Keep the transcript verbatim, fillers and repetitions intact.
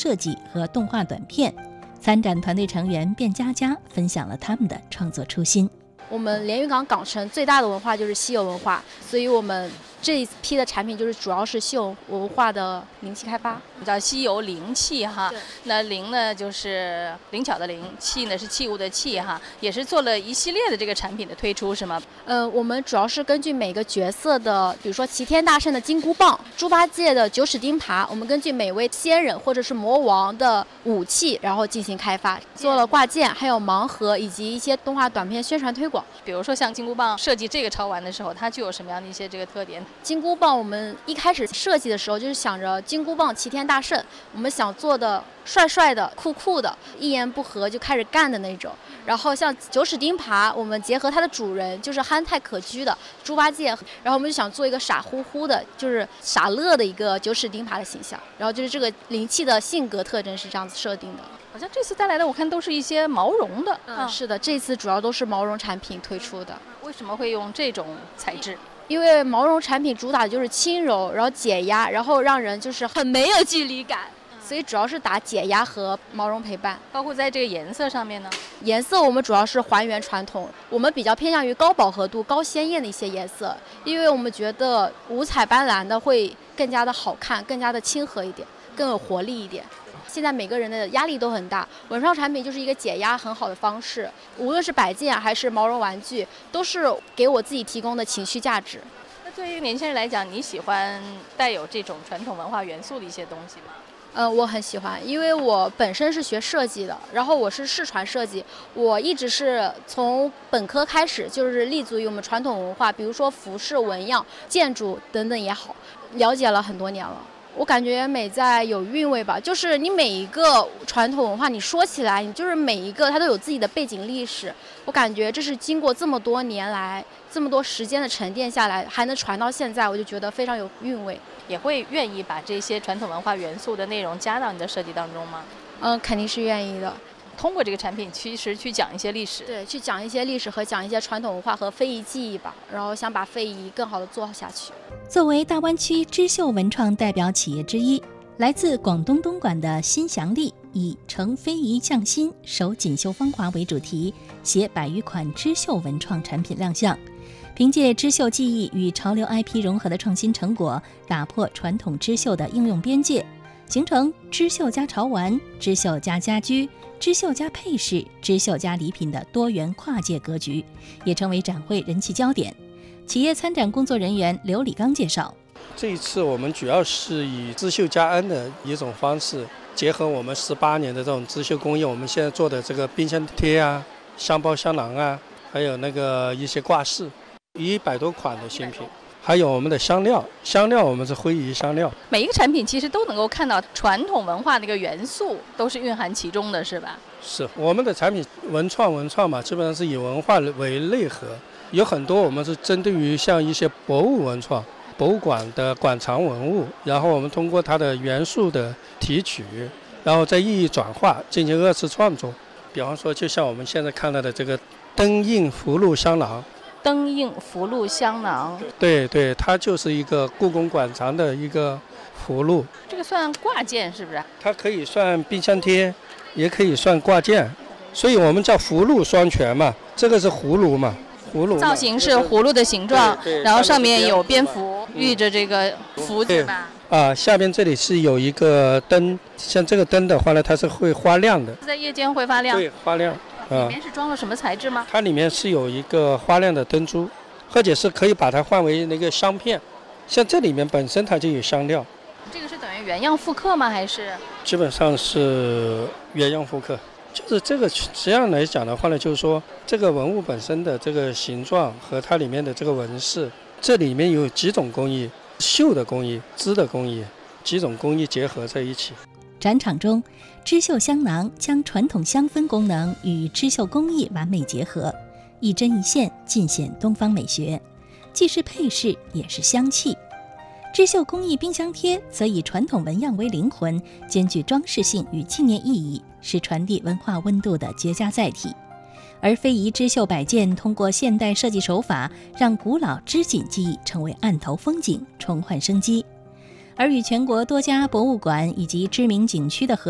设计和动画短片。参展团队成员卞佳佳分享了他们的创作初心。 我们连云港港城最大的文化就是稀有文化，所以我们这一批的产品就是主要是稀有文化的灵气开发， 叫稀有灵气哈。那灵呢就是灵巧的灵，器呢是器物的器哈，也是做了一系列的这个产品的推出是吗？ 呃，我们主要是根据每个角色的，比如说齐天大圣的金箍棒、猪八戒的九齿钉耙，我们根据每位仙人或者是魔王的武器，然后进行开发，做了挂件，还有盲盒以及一些动画短片宣传推广。 比如说像金箍棒设计这个潮玩的时候，它具有什么样的一些这个特点？ 金箍棒我们一开始设计的时候就是想着金箍棒齐天大圣，我们想做的帅帅的、酷酷的，一言不合就开始干的那种。然后像九齿钉耙，我们结合它的主人就是憨态可掬的猪八戒，然后我们就想做一个傻乎乎的，就是傻乐的一个九齿钉耙的形象。然后就是这个灵气的性格特征是这样子设定的。 好像这次带来的我看都是一些毛绒的。 嗯，是的，这次主要都是毛绒产品推出的。 为什么会用这种材质？ 因为毛绒产品主打的就是轻柔，然后解压，然后让人就是很没有距离感，所以主要是打解压和毛绒陪伴。 包括在这个颜色上面呢， 颜色我们主要是还原传统，我们比较偏向于高饱和度、高鲜艳的一些颜色，因为我们觉得五彩斑斓的会更加的好看，更加的亲和一点，更有活力一点。现在每个人的压力都很大，文创产品就是一个解压很好的方式，无论是摆件还是毛绒玩具，都是给我自己提供的情绪价值。 那对于年轻人来讲，你喜欢带有这种传统文化元素的一些东西吗？ 呃，我很喜欢，因为我本身是学设计的，然后我是视传设计，我一直是从本科开始就是立足于我们传统文化，比如说服饰、纹样、建筑等等也好，了解了很多年了。我感觉美在有韵味吧，就是你每一个传统文化，你说起来，你就是每一个它都有自己的背景历史。我感觉这是经过这么多年来、这么多时间的沉淀下来，还能传到现在，我就觉得非常有韵味。 也会愿意把这些传统文化元素的内容加到你的设计当中吗？ 嗯，肯定是愿意的。 通过这个产品，其实去讲一些历史， 对，去讲一些历史和讲一些传统文化和非遗技艺吧，然后想把非遗更好的做下去。 作为大湾区织绣文创代表企业之一，来自广东东莞的新祥利以承非遗匠心、守锦绣芳华为主题，携百余款织绣文创产品亮相。凭借织绣技艺与潮流 I P 融合的创新成果，打破传统织绣的应用边界，形成织绣加潮玩、织绣加家居、织绣加配饰、织绣加礼品的多元跨界格局，也成为展会人气焦点。企业参展工作人员刘礼刚介绍， 这一次我们主要是以织绣加恩的一种方式，结合我们十八年的这种织绣工艺，我们现在做的这个冰箱贴啊、香包香囊啊，还有那个一些挂饰，一百多款的新品。还有我们的香料，香料我们是非遗香料。 每一个产品其实都能够看到传统文化的一个元素，都是蕴含其中的，是吧？ 是，我们的产品文创文创嘛，基本上是以文化为内核，有很多我们是针对于像一些博物文创、博物馆的馆藏文物，然后我们通过它的元素的提取，然后再意义转化，进行二次创作。比方说，就像我们现在看到的这个灯印福禄香囊。 灯印福禄香囊， 对对，它就是一个故宫馆藏的一个福禄。 这个算挂件是不是？ 它可以算冰箱贴，也可以算挂件，所以我们叫福禄双全嘛。这个是葫芦嘛，葫芦造型是葫芦的形状，然后上面有蝙蝠寓着这个福字吧。 啊，下边这里是有一个灯，像这个灯的话呢，它是会发亮的， 在夜间会发亮。 对，发亮。 里面是装了什么材质吗？ 它里面是有一个发亮的灯珠，或者是可以把它换为那个香片，像这里面本身它就有香料。 这个是等于原样复刻吗？还是？ 基本上是原样复刻，就是这个实际上来讲的话呢，就是说这个文物本身的这个形状和它里面的这个纹饰，这里面有几种工艺，绣的工艺、织的工艺，几种工艺结合在一起。 展场中，织绣香囊将传统香氛功能与织绣工艺完美结合，一针一线尽显东方美学，既是配饰也是香气。织绣工艺冰箱贴则以传统纹样为灵魂，兼具装饰性与纪念意义，是传递文化温度的绝佳载体。而非遗织绣摆件通过现代设计手法，让古老织锦技艺成为案头风景，重焕生机。而与全国多家博物馆以及知名景区的合